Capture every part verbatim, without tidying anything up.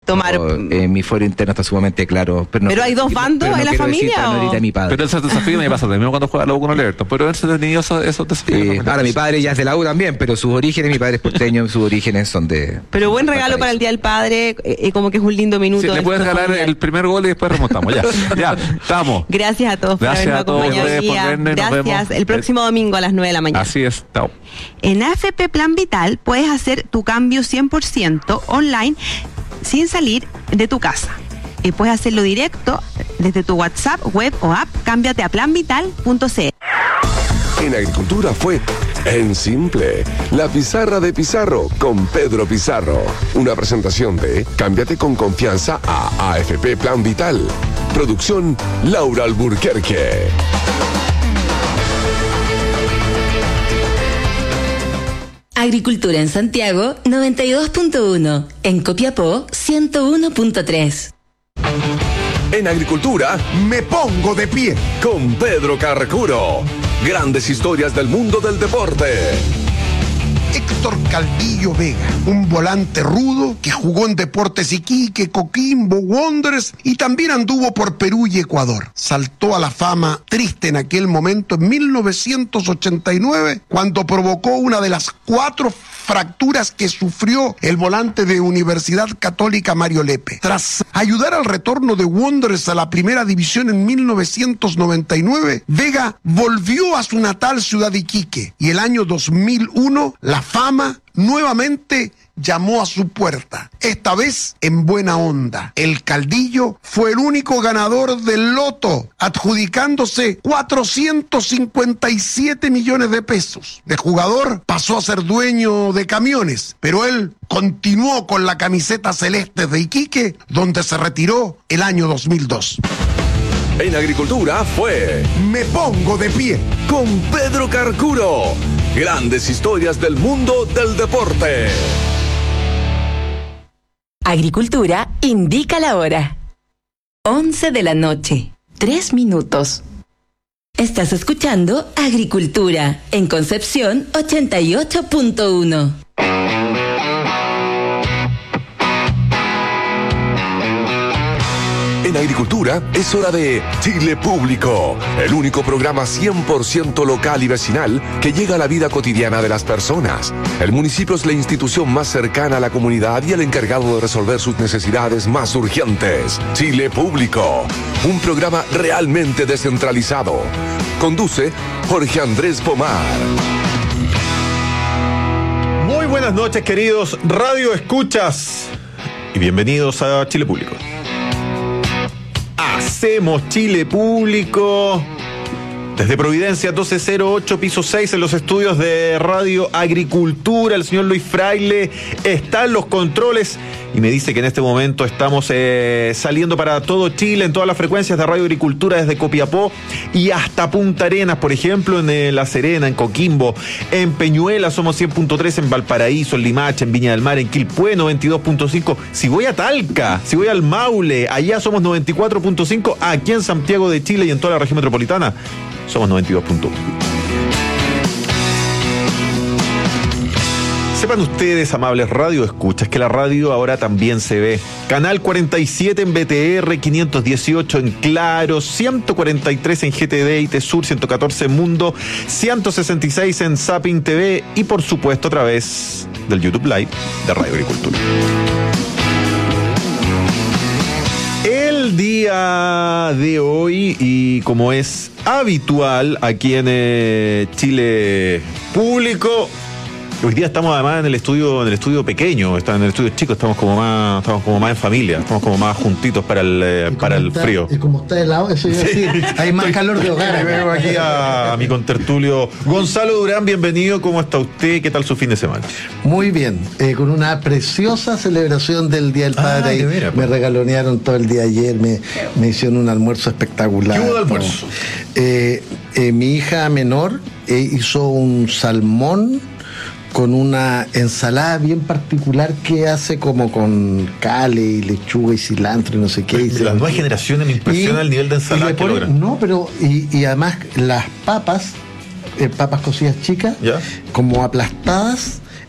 tomar. O, eh, mi fuero interno está sumamente claro. Pero, no, ¿Pero hay dos bandos no en la familia? O... A mi padre. Pero ese desafío me pasa también cuando juega la U con el Everton. Pero ese niño esos, esos desafíos. Eh, ahora, mi padre ya es de la U también, pero sus orígenes, mi padre es porteño, sus orígenes son de. Pero buen regalo para el Día del Padre, eh, como que es un lindo minuto. Sí, le puedes regalar familiar. El primer gol y después remontamos. Ya, ya, estamos. Gracias a todos Gracias por habernos acompañado hoy día. Vernos, gracias. El próximo domingo a las nueve de la mañana. Así es. Chao. En A F P Plan Vital puedes hacer tu cambio cien por ciento online sin salir de tu casa. Y puedes hacerlo directo desde tu WhatsApp, web o app. Cámbiate a plan vital punto c l. En Agricultura fue En Simple, la pizarra de Pizarro con Pedro Pizarro. Una presentación de Cámbiate con confianza a A F P Plan Vital. Producción Laura Alburquerque. Agricultura en Santiago noventa y dos punto uno, en Copiapó ciento uno punto tres. En Agricultura me pongo de pie con Pedro Carcuro. Grandes historias del mundo del deporte. Héctor Caldillo Vega, un volante rudo que jugó en Deportes Iquique, Coquimbo, Wanderers y también anduvo por Perú y Ecuador. Saltó a la fama triste en aquel momento en mil novecientos ochenta y nueve cuando provocó una de las cuatro fracturas que sufrió el volante de Universidad Católica Mario Lepe. Tras ayudar al retorno de Wanderers a la primera división en mil novecientos noventa y nueve, Vega volvió a su natal ciudad Iquique y el año dos mil uno la fama nuevamente llamó a su puerta, esta vez en buena onda. El Caldillo fue el único ganador del loto, adjudicándose cuatrocientos cincuenta y siete millones de pesos. De jugador pasó a ser dueño de camiones, pero él continuó con la camiseta celeste de Iquique, donde se retiró el año dos mil dos. En Agricultura fue Me Pongo de Pie con Pedro Carcuro. Grandes historias del mundo del deporte. Agricultura indica la hora. once de la noche, tres minutos. Estás escuchando Agricultura en Concepción ochenta y ocho punto uno. En Agricultura es hora de Chile Público, el único programa cien por ciento local y vecinal que llega a la vida cotidiana de las personas. El municipio es la institución más cercana a la comunidad y el encargado de resolver sus necesidades más urgentes. Chile Público, un programa realmente descentralizado. Conduce Jorge Andrés Pomar. Muy buenas noches, queridos Radio Escuchas, y bienvenidos a Chile Público. Hacemos Chile Público desde Providencia doce cero ocho, piso seis, en los estudios de Radio Agricultura. El señor Luis Fraile está en los controles y me dice que en este momento estamos eh, saliendo para todo Chile, en todas las frecuencias de Radio Agricultura, desde Copiapó y hasta Punta Arenas, por ejemplo, en eh, La Serena, en Coquimbo, en Peñuela somos cien punto tres, en Valparaíso, en Limache, en Viña del Mar, en Quilpué noventa y dos punto cinco. Si voy a Talca, si voy al Maule, allá somos noventa y cuatro punto cinco. Aquí en Santiago de Chile y en toda la región metropolitana somos noventa y dos punto uno. Sepan ustedes, amables radio escuchas, que la radio ahora también se ve. Canal cuarenta y siete en B T R, quinientos dieciocho en Claro, ciento cuarenta y tres en G T D y T-Sur, ciento catorce en Mundo, ciento sesenta y seis en Zapping T V y por supuesto a través del YouTube Live de Radio Agricultura. El día de hoy, y como es habitual aquí en eh, Chile Público, hoy día estamos además en el estudio, en el estudio pequeño, está en el estudio chico, estamos como más, estamos como más en familia, estamos como más juntitos para el eh, para el está, frío. Y como está helado, eso iba a decir, sí, hay más calor de hogar. Veo aquí a, a mi contertulio Gonzalo Durán, bienvenido, ¿cómo está usted? ¿Qué tal su fin de semana? Muy bien, eh, con una preciosa celebración del Día del Padre. Ah, y mira, me regalonearon todo el día ayer, me, me hicieron un almuerzo espectacular. ¿Qué hubo de almuerzo? Eh, eh, mi hija menor eh, hizo un salmón con una ensalada bien particular que hace como con cale y lechuga y cilantro y no sé qué. Y las nuevas generaciones me impresiona y, el nivel de ensalada que logran. No, pero y, y además las papas, eh, papas cocidas chicas, ¿ya? como aplastadas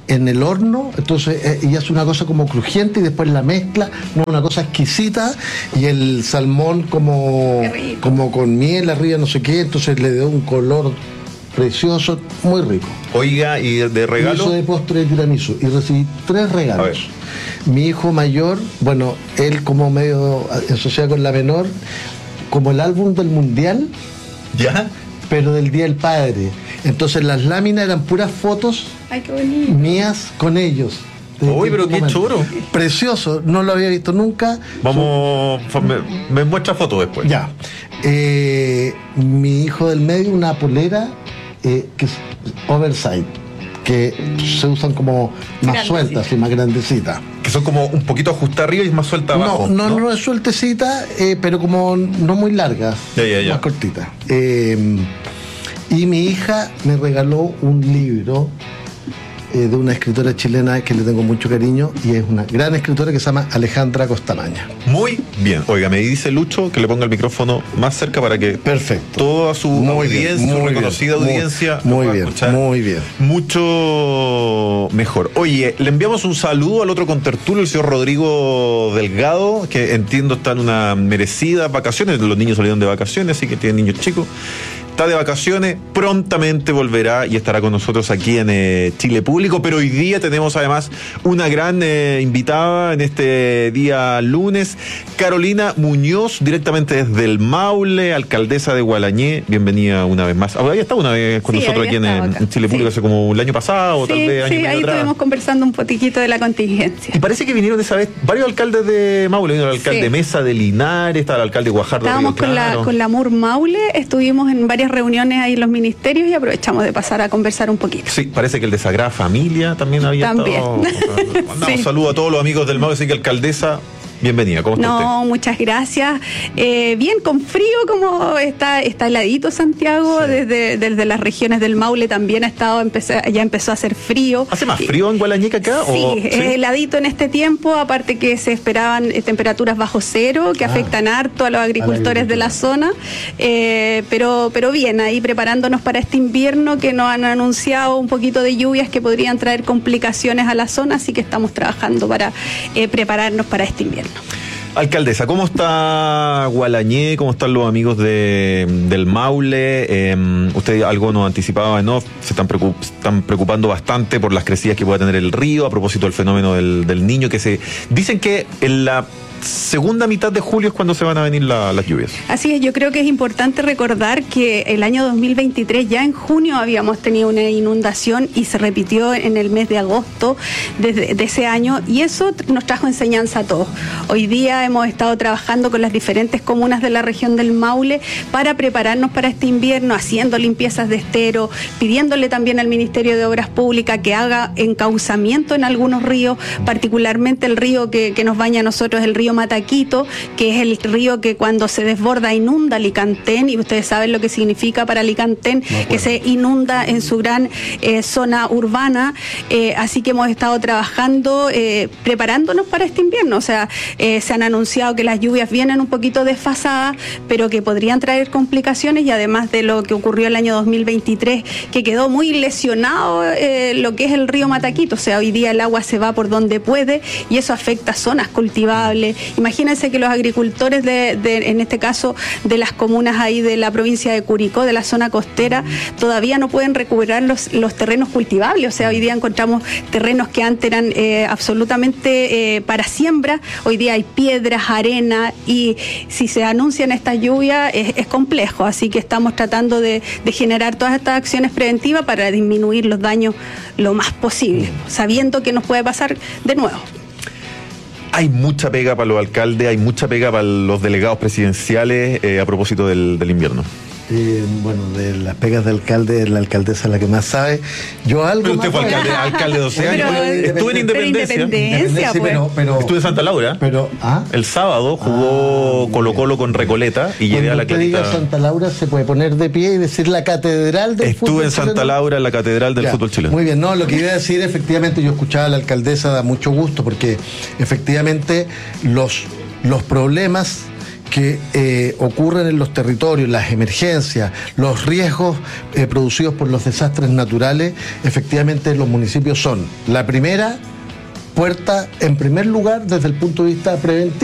en el horno, entonces eh, y hace una cosa como crujiente y después la mezcla, no, una cosa exquisita, y el salmón como, como con miel arriba, no sé qué, entonces le dio un color precioso, muy rico. Oiga, ¿y de regalo? Hizo de postre de tiramisú y recibí tres regalos. Mi hijo mayor, bueno, él como medio asociado con la menor, como el álbum del mundial, ¿ya? Pero del Día del Padre. Entonces las láminas eran puras fotos. Ay, qué bonito. Mías con ellos. Uy, pero qué choro. Precioso, no lo había visto nunca. Vamos, me, me muestra foto después. Ya. Eh, mi hijo del medio, una polera eh, que es oversize, que se usan como más Grande, sueltas sí. y más grandecitas. Que son como un poquito ajustadas arriba y más suelta abajo. No, no, no, no es sueltecita, eh, pero como no muy largas, ya, ya, ya. más cortita. Eh, y mi hija me regaló un libro eh, de una escritora chilena que le tengo mucho cariño, y es una gran escritora que se llama Alejandra Costamaña. Muy bien. Oiga, me dice Lucho que le ponga el micrófono más cerca para que perfecto toda su muy audiencia, bien, su muy reconocida bien, audiencia, muy, lo muy pueda bien, escuchar muy bien, mucho mejor. Oye, le enviamos un saludo al otro contertulio, el señor Rodrigo Delgado, que entiendo está en una merecida vacaciones. Los niños salieron de vacaciones, así que tienen niños chicos. Está de vacaciones, prontamente volverá y estará con nosotros aquí en eh, Chile Público, pero hoy día tenemos además una gran eh, invitada en este día lunes, Carolina Muñoz, directamente desde el Maule, alcaldesa de Gualañé. Bienvenida una vez más. Había estado una vez con Sí, nosotros aquí en, en Chile Público, sí. Hace como el año pasado, o sí, tal vez año sí, y medio ahí atrás. estuvimos conversando un poquitito de la contingencia. Y parece que vinieron esa vez varios alcaldes de Maule. Vino el alcalde Sí. Mesa de Linares, estaba el alcalde Guajardo. Estábamos Río con la, Claro. con la M U R Maule, estuvimos en varias reuniones ahí en los ministerios y aprovechamos de pasar a conversar un poquito. Sí, parece que el de Sagrada Familia también había También. estado. Mandamos Sí. un saludo a todos los amigos del Maule, así que alcaldesa, bienvenida. ¿Cómo está No, usted? muchas gracias. Eh, bien, con frío, como está, está heladito Santiago, Sí. desde, desde las regiones del Maule también ha estado, empecé, ya empezó a hacer frío. ¿Hace más Y- frío en Gualañé que acá? Sí, o, es heladito en este tiempo, aparte que se esperaban eh, temperaturas bajo cero, que Ah, afectan harto a los agricultores de la zona, eh, pero, pero bien, ahí preparándonos para este invierno que nos han anunciado un poquito de lluvias que podrían traer complicaciones a la zona, así que estamos trabajando para eh, prepararnos para este invierno. Alcaldesa, ¿cómo está Gualañé? ¿Cómo están los amigos de, del Maule? Eh, usted algo nos anticipaba en off, se están, preocup, están preocupando bastante por las crecidas que pueda tener el río a propósito del fenómeno del, del niño, que se dicen que en la segunda mitad de julio es cuando se van a venir la, las lluvias. Así es, yo creo que es importante recordar que el año dos mil veintitrés, ya en junio habíamos tenido una inundación y se repitió en el mes de agosto de, de ese año, y eso nos trajo enseñanza a todos. Hoy día hemos estado trabajando con las diferentes comunas de la región del Maule para prepararnos para este invierno, haciendo limpiezas de estero, pidiéndole también al Ministerio de Obras Públicas que haga encauzamiento en algunos ríos, particularmente el río que, que nos baña a nosotros, el río Mataquito, que es el río que cuando se desborda inunda Licantén, y ustedes saben lo que significa para Licantén, no, que se inunda en su gran eh, zona urbana, eh, así que hemos estado trabajando, eh, preparándonos para este invierno. O sea, eh, se han anunciado que las lluvias vienen un poquito desfasadas, pero que podrían traer complicaciones, y además de lo que ocurrió el año dos mil veintitrés, que quedó muy lesionado eh, lo que es el río Mataquito. O sea, hoy día el agua se va por donde puede y eso afecta zonas cultivables. Imagínense que los agricultores de, de, en este caso, de las comunas ahí de la provincia de Curicó, de la zona costera, todavía no pueden recuperar los, los terrenos cultivables. O sea, hoy día encontramos terrenos que antes eran eh, absolutamente eh, para siembra. Hoy día hay piedras, arena, y si se anuncian estas lluvias es, es complejo. Así que estamos tratando de, de generar todas estas acciones preventivas para disminuir los daños lo más posible, sabiendo que nos puede pasar de nuevo. Hay mucha pega para los alcaldes, hay mucha pega para los delegados presidenciales eh, a propósito del, del invierno. Eh, bueno, de las pegas de alcalde, la alcaldesa es la que más sabe. Yo algo. Pero usted más fue alcalde, alcalde doce años. Pero, Estuve en Independencia. Independencia, pues. pero, pero, Estuve en Santa Laura. Pero, ¿ah? El sábado jugó Ah, Colo Colo con Recoleta y llegué a la Cuando usted diga Clarita. Santa Laura, se puede poner de pie y decir la catedral del fútbol Estuve en Santa chileno. Laura, en la catedral del Ya, fútbol chileno. Muy bien, no, lo que iba a decir, efectivamente, yo escuchaba a la alcaldesa, da mucho gusto, porque efectivamente los, los problemas que eh, ocurren en los territorios, las emergencias, los riesgos eh, producidos por los desastres naturales, efectivamente los municipios son la primera puerta, en primer lugar, desde el punto de vista preventivo.